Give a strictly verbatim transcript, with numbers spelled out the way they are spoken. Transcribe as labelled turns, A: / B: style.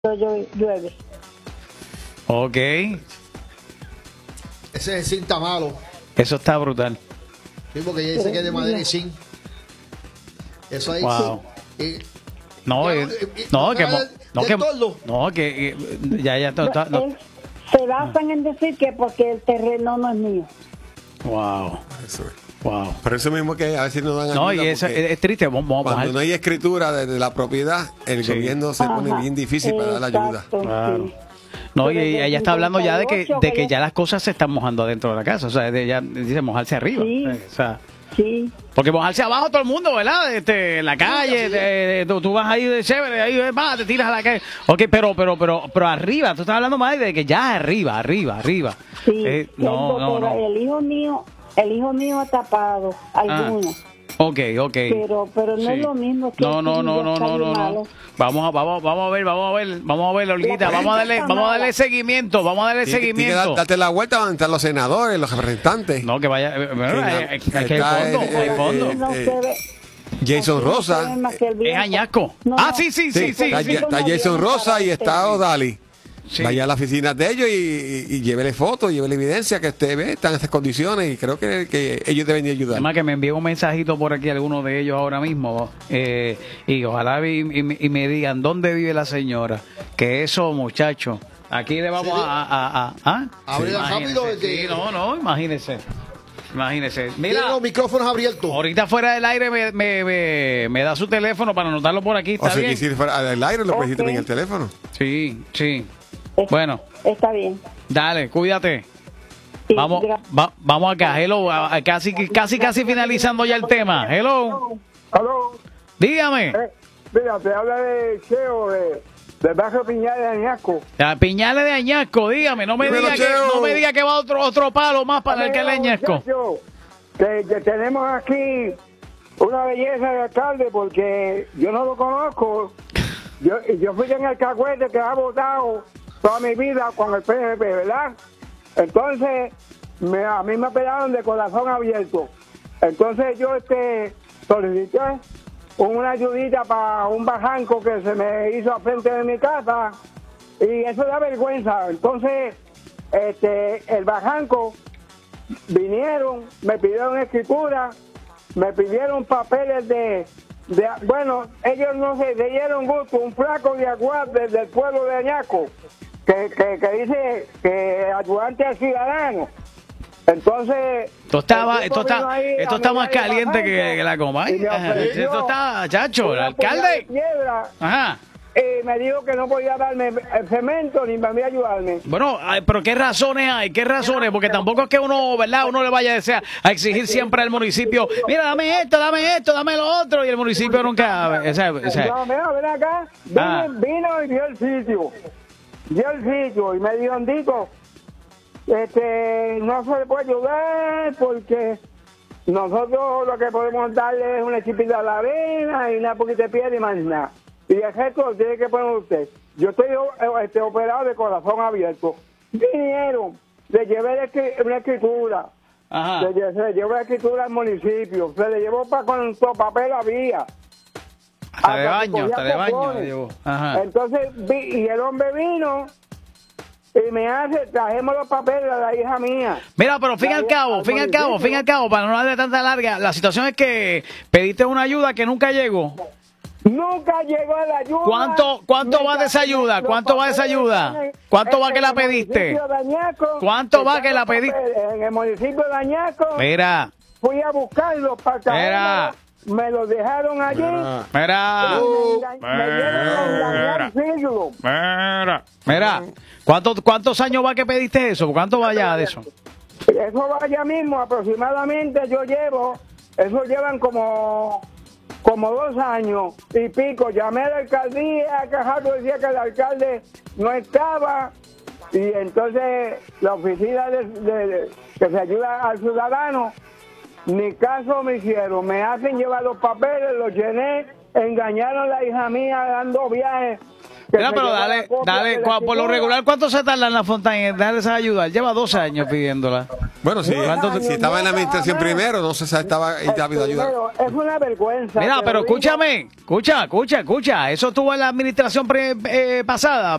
A: llueve.
B: Ok.
C: Ese es cinta malo.
B: Eso está brutal.
C: Sí, porque ella dice que es de madera y zinc. Eso ahí.
B: Wow.
C: Sí. Y,
B: No,
C: ya,
B: eh,
C: y- y-
B: no, que,
C: del-
B: mo- no,
C: del
B: que,
C: toldo.
B: no, que, eh, ya, ya, to- to- no.
A: Él se basan en decir que porque el terreno no es mío.
B: Wow,
D: Eso es.
B: wow.
D: Por eso mismo que a veces no dan
B: No,
D: ayuda,
B: y eso
D: porque
B: es, es triste. Vamos, vamos a
D: cuando
B: bajar.
D: no hay escritura de, de la propiedad, el
B: Sí.
D: gobierno se pone
A: Ajá,
D: bien difícil para dar ayuda.
A: exacto,
B: Claro.
A: sí.
B: No, y
A: Pero
B: ella
A: desde
B: está hablando ya de que,
A: cincuenta y ocho
B: de que
A: que
B: ya las cosas se están mojando adentro de la casa. O sea, de, ya dice mojarse arriba.
A: Sí.
B: Eh, O sea,
A: Sí,
B: porque mojarse abajo todo el mundo, ¿verdad? Este, en la calle,
C: así
B: de- tú, tú vas ahí de chévere, ahí va, te tiras a la calle. Ok, pero, pero, pero, pero arriba, tú estás hablando más de que ya arriba, arriba, arriba.
A: sí.
B: Eh, no,
A: el,
B: no,
A: doctor,
B: no.
A: el hijo mío, el hijo mío ha tapado algunos.
B: Ok, ok.
A: Pero, pero no
B: Sí.
A: es lo mismo que
B: No, no,
A: el
B: no,
A: tuyo
B: no,
A: está
B: no,
A: bien
B: no, no.
A: malo.
B: Vamos a, vamos, vamos a ver, vamos a ver, vamos a ver, Olguita,
A: La
B: vamos a darle,
A: está
B: vamos a darle
A: mala.
B: seguimiento, vamos a darle
D: Tiene que- tiene que dar-
B: seguimiento.
D: darte la vuelta donde están los senadores, los representantes.
B: No, que vaya, eh, bueno,
D: Sí,
B: hay, hay-
D: está,
B: hay que hay fondo,
D: eh,
B: hay
D: eh,
B: fondo.
D: eh,
A: No
D: eh,
A: se ve-
D: Jason
A: aquí no se
D: Rosa.
A: ve más que el
B: Es
A: viejo.
B: Añasco.
A: No,
B: Ah,
A: no.
B: sí, sí, sí, sí.
D: está,
B: sí.
D: está
A: no
D: Jason
A: viene
D: Rosa
A: para
D: y está
A: este.
D: O'Dali.
B: Sí.
D: Vaya a la oficina de ellos y, y, y llévele fotos, llévele evidencia que usted ve, están en estas condiciones y creo que, que ellos deben de ayudar.
B: Además que me envíe un mensajito por aquí alguno de ellos ahora mismo eh, y ojalá y, y- y me digan dónde vive la señora. Que eso, muchachos, aquí le vamos
C: Sí.
B: a... a, a- ¿ah?
C: Ábrela
B: Imagínese.
C: rápido, que-
B: Sí, no, no, imagínese. Imagínese.
C: Tiene
B: Mira,
C: los micrófonos abiertos.
B: ahorita fuera del aire me, me, me, me da su teléfono para anotarlo por aquí.
D: O
B: ¿Está
D: sea, que
B: bien?
D: si fuera del aire lo puedes
A: Ok.
D: decir en el teléfono.
B: Sí, sí.
A: Es-
B: Bueno,
A: Está bien.
B: dale, cuídate.
A: Sí,
B: Vamos,
A: gra-
B: va- vamos acá. Hello, a- a- casi, casi, casi finalizando ya el tema. Hello,
E: Aló,
B: dígame.
E: eh, mira, te habla de Cheo, de, del barrio Piñales de Añasco.
B: La Piñales de Añasco, dígame, no me
D: Dímelo,
B: diga que
D: Cheo.
B: no me diga que va otro otro palo más para el que le Añasco.
E: Muchacho, Que, que tenemos aquí una belleza de alcalde porque yo no lo conozco. Yo, yo fui en el Cagüete que ha votado toda mi vida con el P N P, ¿verdad? Entonces, me, a mí me operaron de corazón abierto. Entonces yo este solicité una ayudita para un barranco que se me hizo al frente de mi casa y eso da vergüenza. Entonces, este el barranco vinieron, me pidieron escritura, me pidieron papeles de, de bueno, ellos no se se dieron gusto, un flaco de agua desde el pueblo de Añasco, que, que, que dice que ayudante al ciudadano. Entonces,
B: Esto está, ma-
E: el
B: esto
E: tipo vino
B: está,
E: ahí
B: esto
E: a
B: está más
E: mirar el
B: caliente que,
E: barranco
B: que la coma.
E: y me ofreció
B: Esto está, chacho, el
E: una puñada de
B: alcalde.
E: piedra,
B: Ajá.
E: y me dijo que no podía darme el cemento ni me podía ayudarme.
B: Bueno, ay, pero ¿qué razones hay? ¿Qué razones? Porque tampoco es que uno, ¿verdad? Uno le vaya a, desear, a exigir siempre al municipio, mira, dame esto, dame esto, dame lo otro, y el municipio nunca... O sea, o sea,
E: No, mira, ven acá, vino,
B: Ah.
E: vino y vio el sitio, vio el sitio y me dijo, Andico, este, no se le puede ayudar porque nosotros lo que podemos darle es una chipita de la arena y una poquita de piedra y más nada. Y el resto lo tiene que poner usted. Yo estoy este, operado de corazón abierto. Vinieron, le llevé la escri- una escritura,
B: ajá.
E: se, lle- se le llevó la escritura al municipio, se le llevó para con todo papel había.
B: Hasta de
E: hasta
B: baño,
E: que
B: hasta
E: cogía
B: de baño.
E: cojones.
B: Digo. Ajá.
E: Entonces, vi- y el hombre vino y me hace, trajimos los papeles de la hija mía.
B: Mira, pero fin al cabo, fin al cabo, fin al cabo, para no darle tanta larga, la situación es que pediste una ayuda que nunca llegó.
E: Nunca llegó la ayuda.
B: ¿Cuánto- cuánto
E: Me
B: va de esa
E: traje
B: ayuda?
E: los
B: ¿Cuánto va de esa
E: papeles
B: ayuda?
E: en-
B: ¿Cuánto va
E: en
B: que la
E: el
B: pediste?
E: municipio de Añasco,
B: ¿Cuánto va
E: están
B: que la
E: los
B: pediste?
E: papeles En el municipio de Añasco,
B: Mira,
E: fui a buscarlos para
B: Mira.
E: traerlos, me los dejaron allí.
D: Mira.
B: mira,
E: y me, enga- me dieron a engañar el siglo.
B: mira, mira. ¿Cuántos, ¿Cuántos años va que pediste eso? ¿Cuánto va ya de eso?
E: Eso va ya mismo, aproximadamente yo llevo, eso llevan como, como dos años y pico. Llamé a la alcaldía, Cajato decía que el alcalde no estaba y entonces la oficina de, de- de- que se ayuda al ciudadano, ni caso me hicieron, me hacen llevar los papeles, los llené, engañaron a la hija mía dando viajes
B: Mira, pero dale, dale, cua- por lo regular, ¿cuánto se tarda en la Fontaine en darles a ayudar? Lleva dos años pidiéndola.
D: Bueno, si,
B: ¿Cuánto-
D: si estaba en la administración primero, no sé si estaba y te ha habido ayuda.
E: Primero, es una vergüenza.
B: Mira,
E: te
B: pero
E: lo digo.
B: escúchame, escucha, escucha, escucha. Eso estuvo en la administración pre- eh, pasada.